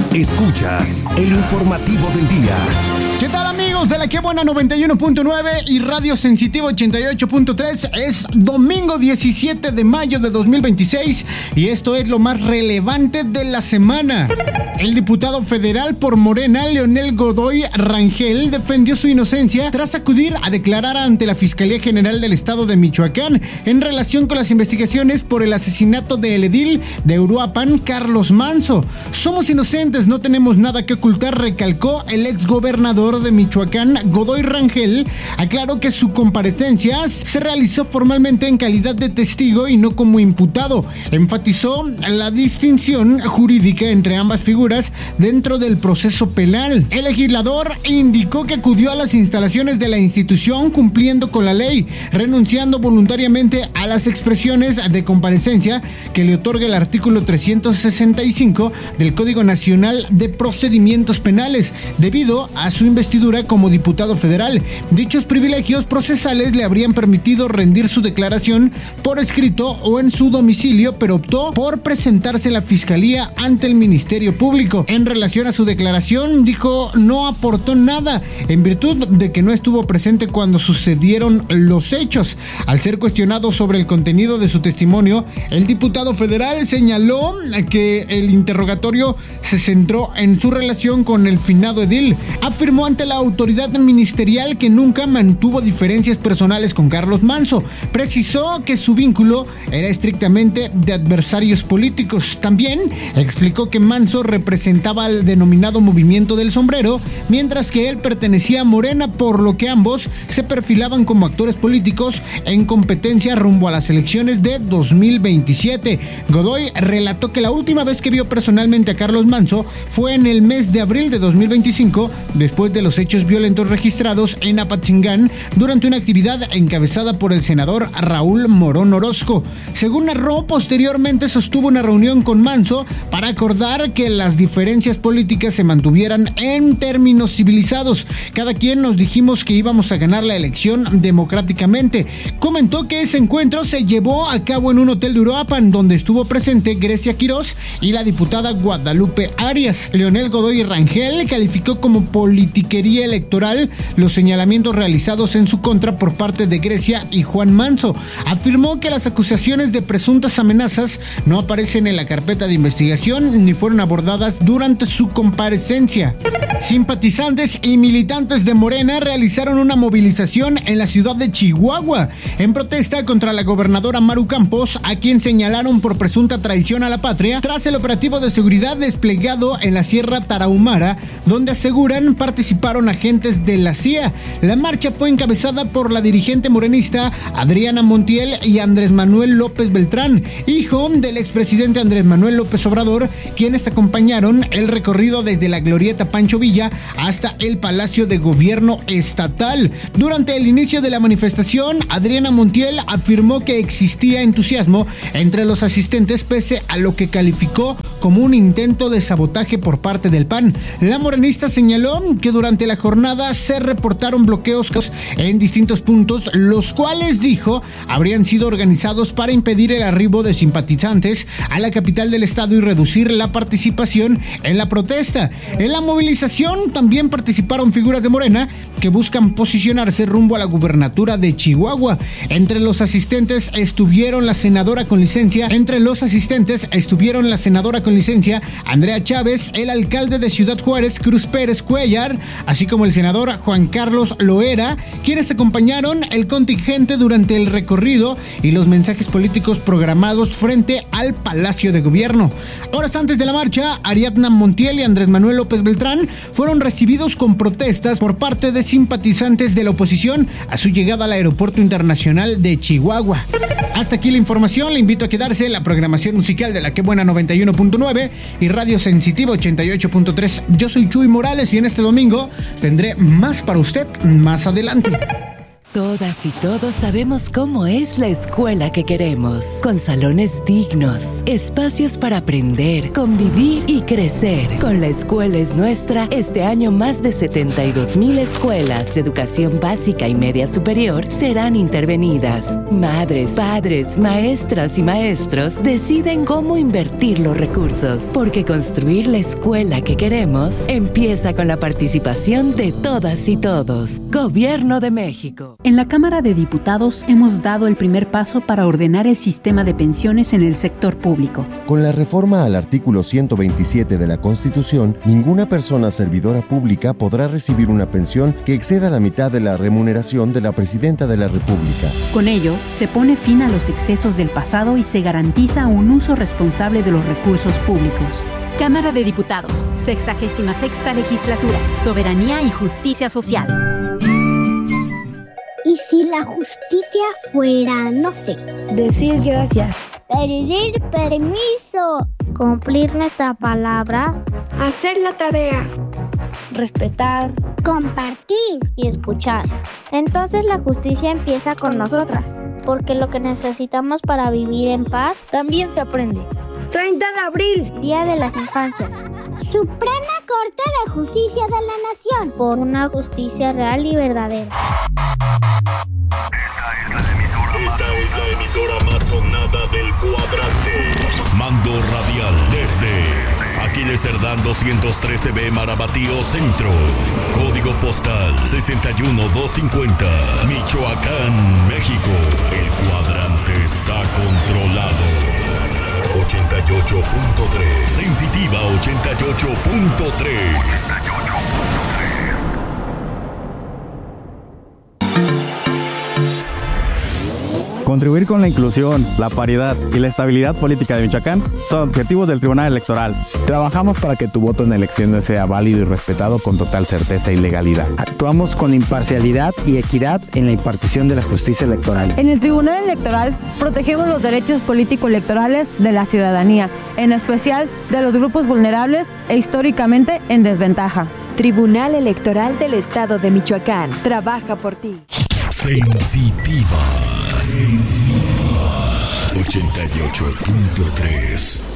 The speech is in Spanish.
Escuchas el informativo del día. ¿Qué tal, amigos de la Que Buena 91.9 y Radio Sensitivo 88.3? Es domingo 17 de mayo de 2026 y esto es lo más relevante de la semana. El diputado federal por Morena, Leonel Godoy Rangel, defendió su inocencia tras acudir a declarar ante la Fiscalía General del Estado de Michoacán en relación con las investigaciones por el asesinato del edil de Uruapan, Carlos Manzo. Somos inocentes, no tenemos nada que ocultar, recalcó el exgobernador de Michoacán, Godoy Rangel. Aclaró que su comparecencia se realizó formalmente en calidad de testigo y no como imputado. Enfatizó la distinción jurídica entre ambas figuras dentro del proceso penal. El legislador indicó que acudió a las instalaciones de la institución cumpliendo con la ley, renunciando voluntariamente a las expresiones de comparecencia que le otorga el artículo 365 del Código Nacional de Procedimientos Penales, debido a su investidura como diputado federal. Dichos privilegios procesales le habrían permitido rendir su declaración por escrito o en su domicilio, pero optó por presentarse a la Fiscalía ante el Ministerio Público. En relación a su declaración, dijo no aportó nada, en virtud de que no estuvo presente cuando sucedieron los hechos. Al ser cuestionado sobre el contenido de su testimonio, el diputado federal señaló que el interrogatorio se centró en su relación con el finado edil. Afirmó ante la autoridad ministerial que nunca mantuvo diferencias personales con Carlos Manzo. Precisó que su vínculo era estrictamente de adversarios políticos. También explicó que Manzo representaba al denominado Movimiento del Sombrero, mientras que él pertenecía a Morena, por lo que ambos se perfilaban como actores políticos en competencia rumbo a las elecciones de 2027. Godoy relató que la última vez que vio personalmente a Carlos Manzo fue en el mes de abril de 2025, después de los hechos violentos registrados en Apatzingán durante una actividad encabezada por el senador Raúl Morón Orozco. Según narró, posteriormente sostuvo una reunión con Manzo para acordar que las diferencias políticas se mantuvieran en términos civilizados. Cada quien nos dijimos que íbamos a ganar la elección democráticamente. Comentó que ese encuentro se llevó a cabo en un hotel de Uruapan, donde estuvo presente Grecia Quirós y la diputada Guadalupe Arias. Leonel Godoy Rangel calificó como politiquería electoral los señalamientos realizados en su contra por parte de Grecia y Juan Manzo. Afirmó que las acusaciones de presuntas amenazas no aparecen en la carpeta de investigación ni fueron abordadas durante su comparecencia. Simpatizantes y militantes de Morena realizaron una movilización en la ciudad de Chihuahua en protesta contra la gobernadora Maru Campos, a quien señalaron por presunta traición a la patria tras el operativo de seguridad desplegado en la Sierra Tarahumara, donde aseguran participaron agentes de la CIA. La marcha fue encabezada por la dirigente morenista Adriana Montiel y Andrés Manuel López Beltrán, hijo del expresidente Andrés Manuel López Obrador, quienes acompañaron el recorrido desde la Glorieta Pancho Villa hasta el Palacio de Gobierno Estatal. Durante el inicio de la manifestación, Adriana Montiel afirmó que existía entusiasmo entre los asistentes pese a lo que calificó como un intento de sabotaje por parte del PAN. La morenista señaló que durante la jornada se reportaron bloqueos en distintos puntos, los cuales, dijo, habrían sido organizados para impedir el arribo de simpatizantes a la capital del estado y reducir la participación en la protesta. En la movilización también participaron figuras de Morena que buscan posicionarse rumbo a la gubernatura de Chihuahua. Entre los asistentes estuvieron la senadora con licencia Andrea Chávez, el alcalde de Ciudad Juárez, Cruz Pérez Cuellar, así como el senador Juan Carlos Loera, quienes acompañaron el contingente durante el recorrido y los mensajes políticos programados frente al Palacio de Gobierno. Horas antes de la marcha, Ariadna Montiel y Andrés Manuel López Beltrán fueron recibidos con protestas por parte de simpatizantes de la oposición a su llegada al Aeropuerto Internacional de Chihuahua. Hasta aquí la información, le invito a quedarse en la programación musical de la Que Buena 91.9 y Radio Sensitivo 88.3. Yo soy Chuy Morales y en este domingo tendré más para usted más adelante. Todas y todos sabemos cómo es la escuela que queremos, con salones dignos, espacios para aprender, convivir y crecer. Con La Escuela es Nuestra, este año más de 72,000 escuelas de educación básica y media superior serán intervenidas. Madres, padres, maestras y maestros deciden cómo invertir los recursos, porque construir la escuela que queremos empieza con la participación de todas y todos. Gobierno de México. En la Cámara de Diputados hemos dado el primer paso para ordenar el sistema de pensiones en el sector público. Con la reforma al artículo 127 de la Constitución, ninguna persona servidora pública podrá recibir una pensión que exceda la mitad de la remuneración de la Presidenta de la República. Con ello, se pone fin a los excesos del pasado y se garantiza un uso responsable de los recursos públicos. Cámara de Diputados, 66ª Legislatura, Soberanía y Justicia Social. ¿Y si la justicia fuera, no sé, decir gracias, pedir permiso, cumplir nuestra palabra, hacer la tarea, respetar, compartir y escuchar? Entonces la justicia empieza con nosotras, porque lo que necesitamos para vivir en paz también se aprende. 30 de abril, Día de las Infancias. Suprema Corte de Justicia de la Nación, por una justicia real y verdadera. Esta es la emisora más sonada del cuadrante. Mando radial desde Aquiles Cerdán 213B Marabatío Centro. Código postal 61250. Michoacán, México. El cuadrante está controlado. 88.3. Sensitiva 88.3. Contribuir con la inclusión, la paridad y la estabilidad política de Michoacán son objetivos del Tribunal Electoral. Trabajamos para que tu voto en elecciones sea válido y respetado con total certeza y legalidad. Actuamos con imparcialidad y equidad en la impartición de la justicia electoral. En el Tribunal Electoral protegemos los derechos político-electorales de la ciudadanía, en especial de los grupos vulnerables e históricamente en desventaja. Tribunal Electoral del Estado de Michoacán. Trabaja por ti. Sensitiva 88.3.